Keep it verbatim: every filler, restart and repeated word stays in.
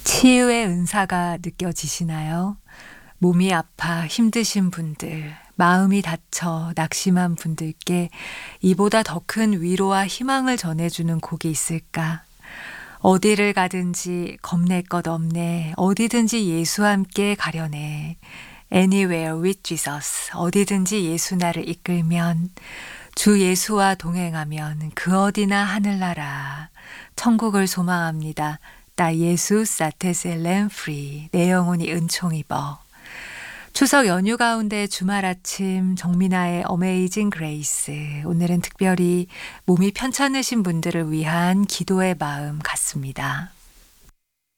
치유의 은사가 느껴지시나요? 몸이 아파 힘드신 분들, 마음이 다쳐 낙심한 분들께 이보다 더 큰 위로와 희망을 전해주는 곡이 있을까? 어디를 가든지 겁낼 것 없네. 어디든지 예수와 함께 가려네. Anywhere with Jesus. 어디든지 예수 나를 이끌면, 주 예수와 동행하면 그 어디나 하늘나라. 천국을 소망합니다. 나 예수 사테셀렘 프리. 내 영혼이 은총 입어. 추석 연휴 가운데 주말 아침 정민아의 어메이징 그레이스. 오늘은 특별히 몸이 편찮으신 분들을 위한 기도의 마음 같습니다.